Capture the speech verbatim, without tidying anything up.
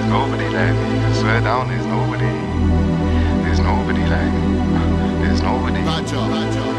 nobody like me. I swear down, there's nobody. There's nobody like me. There's nobody. Roger, Roger.